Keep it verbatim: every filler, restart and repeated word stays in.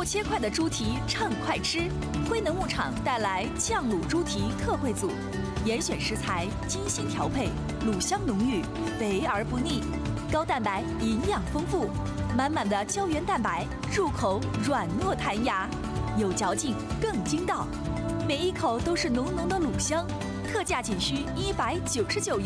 切块的猪蹄畅快吃。辉能牧场带来酱卤猪蹄特惠组，严选食材，精心调配，卤香浓郁，肥而不腻，高蛋白，营养丰富，满满的胶原蛋白，入口软糯弹牙，有嚼劲更筋道，每一口都是浓浓的卤香。特价仅需一百九十九元。